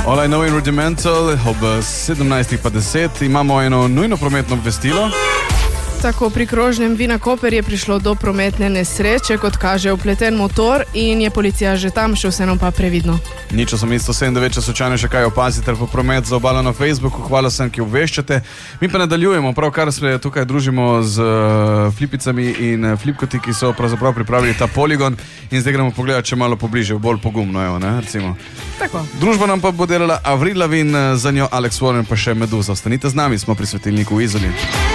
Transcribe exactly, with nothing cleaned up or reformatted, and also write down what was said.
Olaj, novi Rudimental, ob sedemnajstih pa deset imamo eno nujno prometno obvestilo. Tako, pri krožnem Vina Koper je prišlo do prometne nesreče, kot kaže upleten motor in je policija že tam, še vseeno pa previdno. Nič osem sto sedem devet, če slučajno še kaj opazite po promet za obalo na Facebooku, hvala sem, ki obveščate. Mi pa nadaljujemo, pravkar se tukaj družimo z uh, flipicami in uh, flipkoti, ki so pravzaprav pripravili ta poligon in zdaj gremo pogledati, če malo pobliže, bolj pogumno, evo, ne, recimo. Tako. Družbo nam pa bo delala Avril Lavigne, za njo Alex Warren pa še Meduza. Ostanite z nami, smo pri svetilniku v Izoli.